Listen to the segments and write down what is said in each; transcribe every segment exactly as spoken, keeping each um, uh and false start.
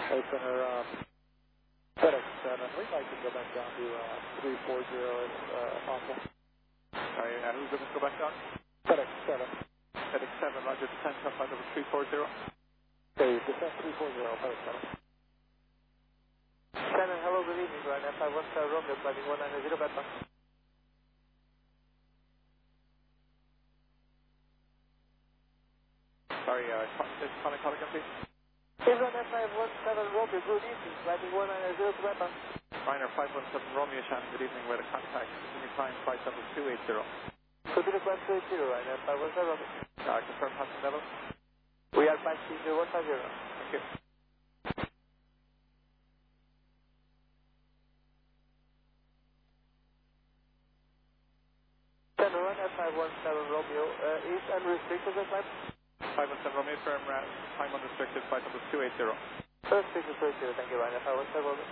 Hey, Center, uh, FedEx seven, we'd like to go back down to uh, three four zero if uh, possible. Sorry, uh, who's going to go back down? FedEx seven. FedEx seven, Roger, descent top flight over three four zero. Hey, descent three four zero, FedEx seven. Shannon, hello, good evening, Ryanair five one Star Romeo, flight one nine zero, back down. Sorry, uh, is Connor calling again, please? Hey, Ryanair five one seven Romeo, good evening, flight one nine zero, back down. Ryanair five one seven Romeo, Shannon, good evening, we're the contact, continue climb flight level two eight zero. Continue flight two eight zero, Ryanair five one seven Romeo. Uh, confirm passing level. We are flight three zero one five zero. Thank you. Shannon, Ryanair five one seven Romeo, uh, is unrestricted the flight? five one seven Romeo, firm uh, time unrestricted, flight level two eight zero. Unrestricted two eight zero, thank you, Ryanair five one seven Romeo.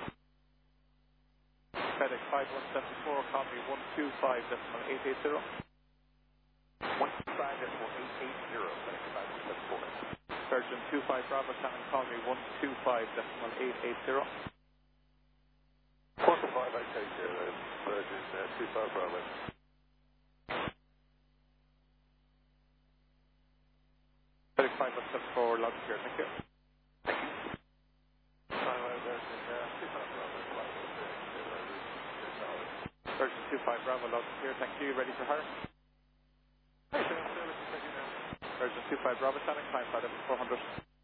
FedEx five one seven four, call me one two five decimal eight eight zero. one two five decimal eight eight zero, FedEx five one seven four. Surgeon two five Bravo, Shannon, call me one two five decimal eight eight zero. one two five, I take care of that. Virgin uh, two five Bravo. FedEx five one seven four, loud and clear, thank you. Surgeon two five Bravo, loud and clear, thank you. Ready for hire? Surgeon two five Bravo, Shannon, climb flight level four hundred.